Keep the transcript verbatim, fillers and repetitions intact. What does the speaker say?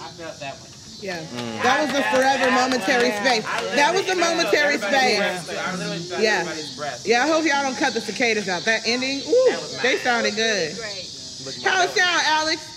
I felt that one. Yeah, mm. that was a forever momentary space. That was a momentary space. Yeah, yeah. I hope y'all don't cut the cicadas out. That ending, ooh, they sounded good. How it sound, Alex?